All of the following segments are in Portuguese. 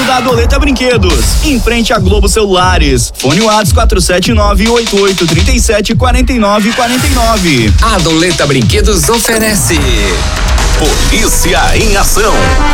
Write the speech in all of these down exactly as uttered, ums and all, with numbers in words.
da Adoleta Brinquedos, em frente a Globo Celulares. Fone WhatsApp quatro sete nove, oito oito três sete, quatro nove quatro nove. Adoleta Brinquedos oferece Polícia em Ação.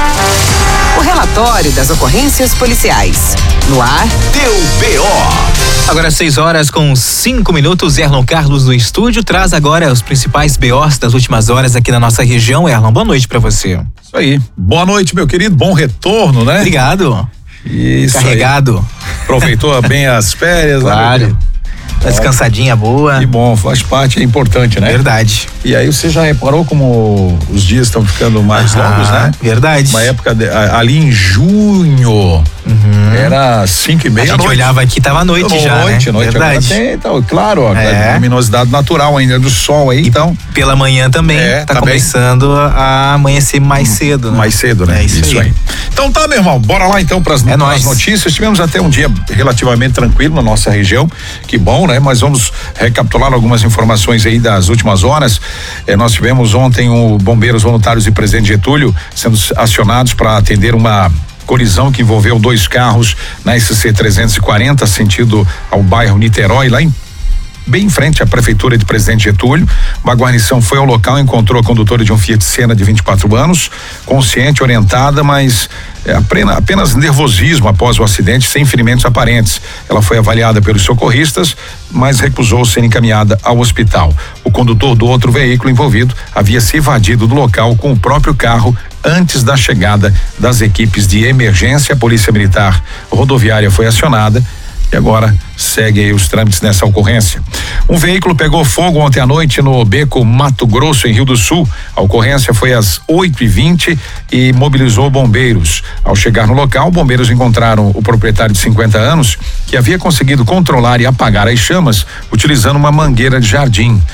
O relatório das ocorrências policiais. No ar, Deu B O. Agora seis horas com cinco minutos, Erlon Carlos no estúdio traz agora os principais B Os das últimas horas aqui na nossa região. Erlon, boa noite pra você. Isso aí. Boa noite, meu querido. Bom retorno, né? Obrigado. Isso. Carregado. Aí. Aproveitou bem as férias, claro. Né, Uma descansadinha boa. Que bom, faz parte, é importante, né? Verdade. E aí você já reparou como os dias estão ficando mais ah, longos, né? Verdade. Uma época de, ali em junho, uhum. era cinco e meia. A gente noite. olhava aqui, tava à noite Tava já, noite, né? noite. Verdade. Agora tem, então, claro, ó, é. a luminosidade natural ainda do sol aí, e então. Pela manhã também, é, tá, tá começando bem. a amanhecer mais cedo, né? Mais cedo, né? É isso, isso aí. aí. Então tá, meu irmão, bora lá então pras, é pras notícias. Tivemos até um dia relativamente tranquilo na nossa região, que bom, né? Mas vamos recapitular algumas informações aí das últimas horas. Eh, nós tivemos ontem o Bombeiros Voluntários e Presidente Getúlio sendo acionados para atender uma colisão que envolveu dois carros na S C trezentos e quarenta, sentido ao bairro Niterói, lá em bem em frente à prefeitura de Presidente Getúlio. Uma guarnição foi ao local, encontrou a condutora de um Fiat Siena de vinte e quatro anos, consciente, orientada, mas é, apenas nervosismo após o acidente, sem ferimentos aparentes. Ela foi avaliada pelos socorristas, mas recusou ser encaminhada ao hospital. O condutor do outro veículo envolvido havia se evadido do local com o próprio carro antes da chegada das equipes de emergência. A Polícia Militar Rodoviária foi acionada e agora segue aí os trâmites nessa ocorrência. Um veículo pegou fogo ontem à noite no Beco Mato Grosso, em Rio do Sul. A ocorrência foi às oito e vinte e mobilizou bombeiros. Ao chegar no local, bombeiros encontraram o proprietário de cinquenta anos que havia conseguido controlar e apagar as chamas utilizando uma mangueira de jardim.